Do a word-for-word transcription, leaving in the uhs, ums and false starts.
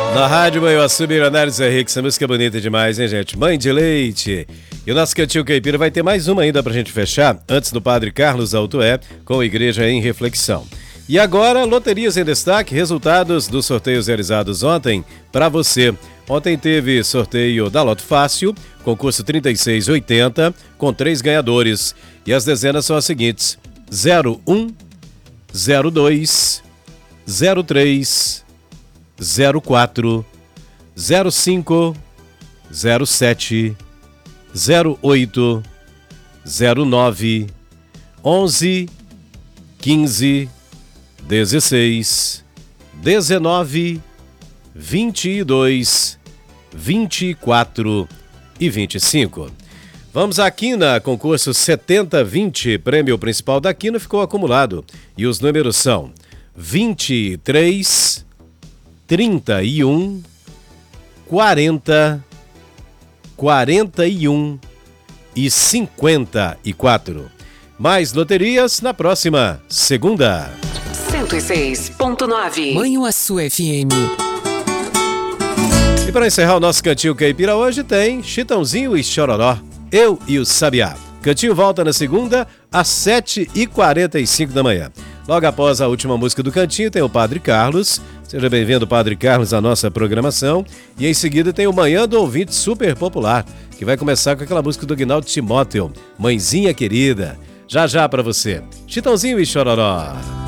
Na Rádio Manhuaçu, Milionários é Rico, essa música é bonita demais, hein, gente? Mãe de Leite. E o nosso Cantinho Caipira vai ter mais uma ainda pra gente fechar, antes do Padre Carlos Altoé, com a Igreja em Reflexão. E agora, loterias em destaque, resultados dos sorteios realizados ontem para você. Ontem teve sorteio da Loto Fácil, concurso trinta e seis oitenta, com três ganhadores. E as dezenas são as seguintes: zero um, zero dois, zero três, zero quatro, zero cinco, zero sete, zero oito, zero nove, onze, quinze, dezesseis, dezenove, vinte e dois, vinte e quatro e vinte e cinco. Vamos aqui na concurso setenta vinte, prêmio principal da Quina ficou acumulado. E os números são vinte e três, trinta e um, quarenta, quarenta e um e cinquenta e quatro. Mais loterias na próxima segunda. cento e seis ponto nove Manhuaçu F M. E para encerrar o nosso Cantinho Caipira hoje tem Chitãozinho e Chororó, Eu e o Sabiá. Cantinho volta na segunda às sete e quarenta e cinco da manhã. Logo após a última música do Cantinho tem o Padre Carlos. Seja bem-vindo, Padre Carlos, à nossa programação. E em seguida tem o Manhã do Ouvinte Super Popular, que vai começar com aquela música do Aguinaldo Timóteo, Mãezinha Querida. Já já para você, Chitãozinho e Chororó.